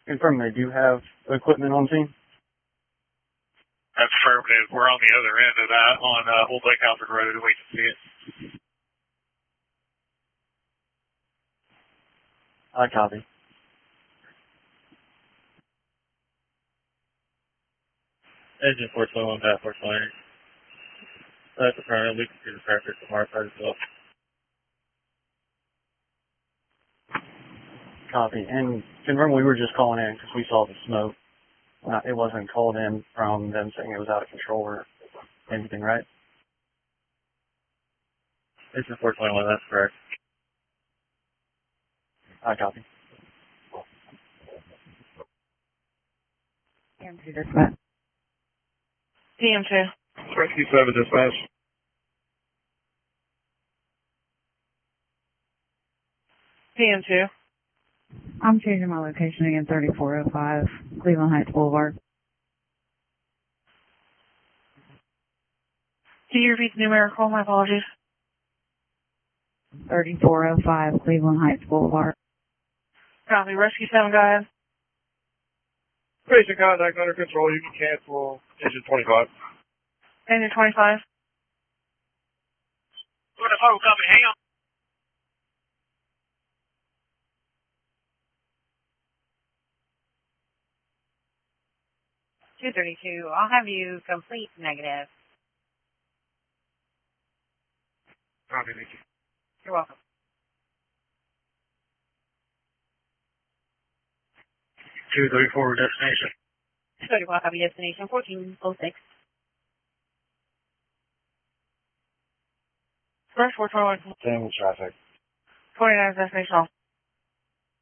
Confirm they do have equipment on scene? That's affirmative. We're on the other end of that on Old Lake Alfred Road. We can see it. I copy. Engine 421, Bat 420. That's affirmative. We can see the traffic from our side as well. Copy. And confirm we were just calling in because we saw the smoke. It wasn't called in from them saying it was out of control or anything, right? Engine 421, that's correct. I copy. PM2 dispatch. PM2. Rescue 7 dispatch. PM2. I'm changing my location again, 3405 Cleveland Heights Boulevard. Can you repeat the numerical? My apologies. 3405 Cleveland Heights Boulevard. Copy. Rescue 7, go ahead. Patient contact under control. You can cancel engine 25. Engine 25. What if I will copy? Hang on. 232. I'll have you complete negative. Copy, thank you. You're welcome. 234 destination. 31, copy destination 1406. First 421. Same with traffic. 29 destination.